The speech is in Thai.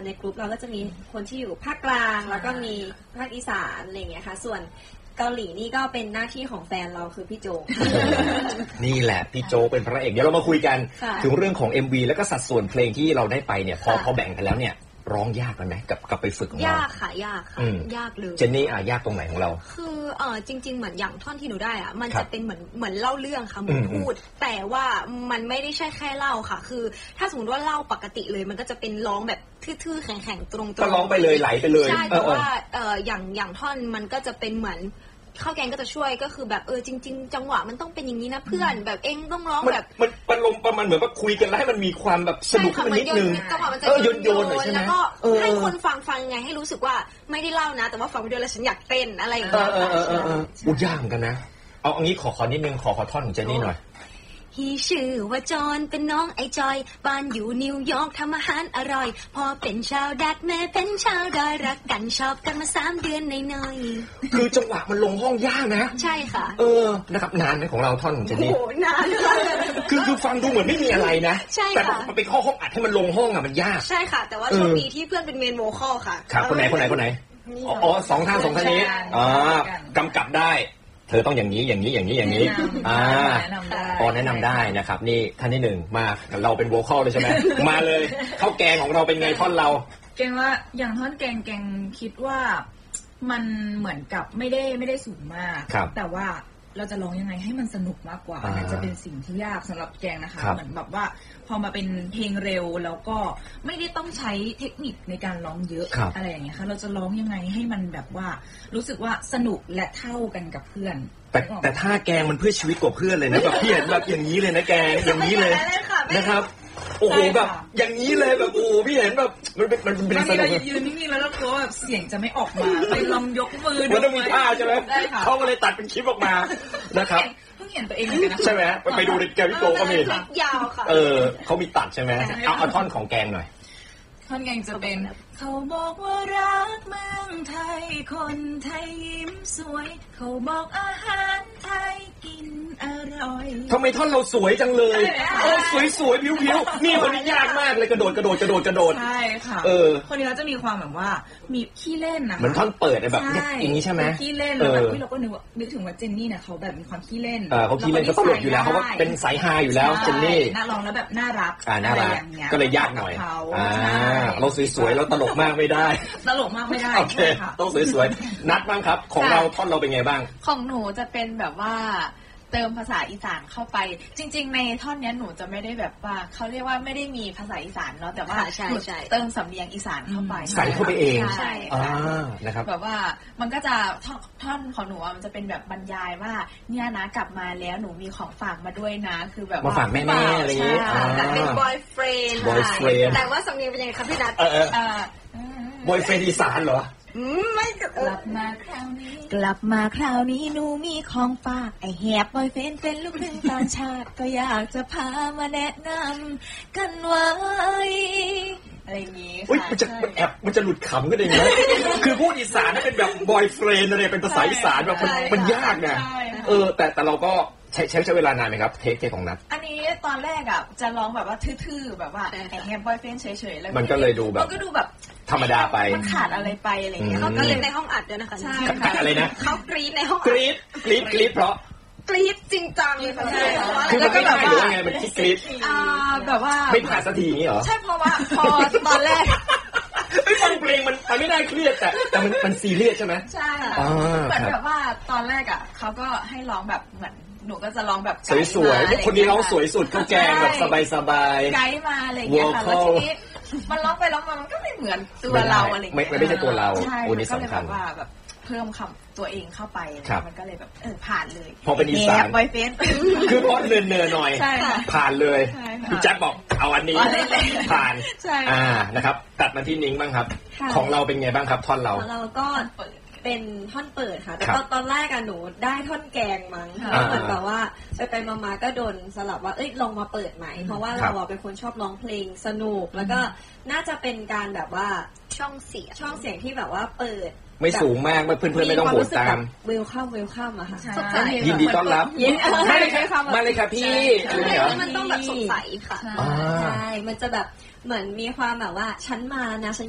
ในกลุ่มเราก็จะมีคนที่อยู่ภาคกลางแล้วก็มีภาคอีสานอะไรอย่างเงี้ยค่ะส่วนเกาหลีนี่ก็เป็นหน้าที่ของแฟนเราคือพี่โจนี่แหละพี่โจเป็นพระเอกเดี๋ยวเรามาคุยกันถึงเรื่องของ MV แล้วก็สัดส่วนเพลงที่เราได้ไปเนี่ยพอแบ่งกันแล้วเนี่ยร้องยากกันไหมกับไปฝึกของเรายากค่ะยากเลยเจนนี่ยากตรงไหนของเราคือจริงๆเหมือนอย่างท่อนที่หนูได้อะมันจะเป็นเหมือนเล่าเรื่องค่ะเหมือนพูดแต่ว่ามันไม่ได้ใช่แค่เล่าค่ะคือถ้าสมมติว่าเล่าปกติเลยมันก็จะเป็นร้องแบบทื่อๆแข็งๆตรงๆก็ร้องไปเลยไหลไปเลยใช่แต่ว่าอย่างท่อนมันก็จะเป็นเหมือนข้าวแกงก็จะช่วยก็คือแบบจริงๆจังหวะมันต้องเป็นอย่างนี้นะเพื่อนแบบเองต้องร้องแบบมันลงประมาณเหมือนว่าคุยกันแล้วให้มันมีความแบบสนุกขึ้นนิดนึงจังหวะมันจะโยนหน่อยใช่ไหมแล้วก็ให้คนฟังไงให้รู้สึกว่าไม่ได้เล่านะแต่ว่าฟังไปด้วยแล้วฉันอยากเต้นอะไรอย่างเงี้ยอุ้ยยากเหมือนกันนะเอางี้ขอนิดนึงขอท่อนของเจนนี่หน่อยฮีชื่อว่าจอนเป็นน้องไอจอยบ้านอยู่นิวยอร์กทำอาหารอร่อยพอเป็นชาวดัตแม่เป็นชาวดอยรักกันชอบกันมา3 เดือนในคือจังหวะมันลงห้องยากนะใช่ค่ะนะครับนานไหมของเราท่อนของเจนนี่โอ้นานคือฟังดูเหมือนไม่มีอะไรนะใช่แต่มันไปเข้าห้องอัดให้มันลงห้องมันยากใช่ค่ะแต่ว่าโชคดีที่เพื่อนเป็นเมนโวคอลค่ะครับคนไหนสองท่านนี้กำกับได้เธอต้องอย่างนี้พอแนะนำได้นะครับนี่ท่านที่1มาเราเป็นโวคอลเลยใช่ไหมมาเลยข้าวแกงของเราเป็นไงท่อนเราแกงว่าอย่างท่อนแกงคิดว่ามันเหมือนกับไม่ได้สูงมากแต่ว่าเราจะร้องยังไงให้มันสนุกมากกว่าน่าจะเป็นสิ่งที่ยากสำหรับแกงนะคะเหมือนแบบว่าพอมาเป็นเพลงเร็วแล้วก็ไม่ได้ต้องใช้เทคนิคในการร้องเยอะอะไรอย่างเงี้ยค่ะเราจะร้องยังไงให้มันแบบว่ารู้สึกว่าสนุกและเท่ากันกับเพื่อนแต่ถ้าแกงมันเพื่อชีวิตกว่าเพื่อนเลยนะแบบพี่เห็นแบบอย่างนี้เลยนะแกงอย่างนี้เลยนะครับโอ้โหแบบอย่างนี้เลยแบบโอ้พี่เห็นแบบมันเป็นสนุกยืนนิ่งๆแล้วกลัวแบบเสียงจะไม่ออกมาไปลองยกมือดูมันต้องมีท่าใช่ไหมเขาก็เลยตัดเป็นคลิปออกมานะครับเพิ่งเห็นตัวเองเหมือนกันใช่ไหมไปดูในแกวิโกก็มียาวค่ะเขามีตัดใช่ไหมเอาท่อนของแกงหน่อยท่อนแกงจะเป็นเขาบอกว่ารักเมืองไทยคนไทยยิ้มสวยเขาบอกอาหารไทยกินอร่อยทำไมท่อนเราสวยจังเลยสวยผิวนี่คนนี้ยากมากเลยกระโดดใช่ค่ะคนนี้เราจะมีความแบบว่ามีขี้เล่นนะเหมือนท่อนเปิดแบบอย่างนี้ใช่ไหมขี้เล่นแล้วแบบที่เราก็นึกถึงว่าเจนนี่เนี่ยเขาแบบมีความขี้เล่นเขาขี้เล่นเขาตลกอยู่แล้วเขาก็เป็นสายฮาอยู่แล้วเจนนี่น่าร้องแล้วแบบน่ารักก็เลยยากหน่อยเราสวยๆเราตลกมากไม่ได้โอเคต้องสวยๆนัดบ้างครับของเราท่อนเราเป็นไงบ้างของหนูจะเป็นแบบว่าเติมภาษาอีสานเข้าไปจริงๆในท่อนนี้หนูจะไม่ได้แบบว่าเขาเรียกว่าไม่ได้มีภาษาอีสานเนาะแต่ว่าหนูเติมสำเนียงอีสานเข้าไปใส่เข้าไปเองใช่นะครับแบบว่ามันก็จะท่อนของหนูมันจะเป็นแบบบรรยายว่าเนี่ยนะกลับมาแล้วหนูมีของฝากมาด้วยนะคือแบบมาฝากแม่ๆอะไรอย่างเงี้ยแต่เป็น boyfriend แต่ว่าสำเนียงเป็นยังไงครับพี่นัท boyfriend อีสานเหรอไม่กลับมาคราวนี้หนูมีของฝากไอแฮปบอยเฟนเป็นลูกครึ่งต่างชาติก็อยากจะพามาแนะนำกันไว้อะไรอย่างนี้ค่ะมันจะหลุดขำก็ได้นะคือพูดอีสานเป็นแบบ boyfriend อะไรเป็นภาษาอีสานแบบมันยากนะแต่เราก็ใช้เวลานานไหมครับเทคของนัทอันนี้ตอนแรกจะร้องแบบว่าทื่อๆแบบว่าไอแฮปบอยเฟนเฉยๆแล้วมันก็เลยดูแบบธรรมดาไปมันขาดอะไรไปอะไรอย่างเงี้ยเขาก็เล่นในห้องอัดด้วยนะคะใช่อะไรนะเขากรี๊ดในห้องกรี๊ดเพราะกรี๊ดจริงจังเลยค่ะคือมันไม่ได้หรือว่าไงมันกรี๊ดแบบว่าไม่ผ่านสักทีนี้เหรอใช่เพราะว่าพอตอนแรกฟังเพลงมันไม่ได้เครียดแต่มันซีเรียสใช่ไหมใช่เหมือนแบบว่าตอนแรกเขาก็ให้ร้องแบบเหมือนหนูก็จะร้องแบบสวยๆคนนี้ร้องสวยสุดก็แกงแบบสบายๆไกด์มาอะไรอย่างเงี้ยค่ะแล้วทีนี้มันร้องไปร้องมามันก็ไม่เหมือนตัวเราอะไรอย่างเงี้ยไม่ใช่ตัวเราวันนี้สำคัญว่าแบบเพิ่มคำตัวเองเข้าไปมันก็เลยแบบผ่านเลยพอเป็นอีสานบอยเฟนคือพอเนินหน่อยผ่านเลยพี่แจ๊คบอกเอาอันนี้ผ่านนะครับตัดมาที่นิ้งบ้างครับของเราเป็นไงบ้างครับท่อนเราเราก็เป็นท่อนเปิดค่ะแต่ตอนแรกหนูได้ท่อนแกงมั้งเหมือนแบบว่าไปมาก็โดนสลับว่าลองมาเปิดใหม่เพราะว่าเราเป็นคนชอบร้องเพลงสนุกแล้วก็น่าจะเป็นการแบบว่าช่องเสียงที่แบบว่าเปิดไม่สูงมากเพื่อนๆไม่ต้องโหดตามเวลคัมอะค่ะยินดีต้อนรับมาเลยค่ะพี่มันต้องแบบสดใสค่ะใช่มันจะแบบเหมือนมีความแบบว่าฉันมานะฉัน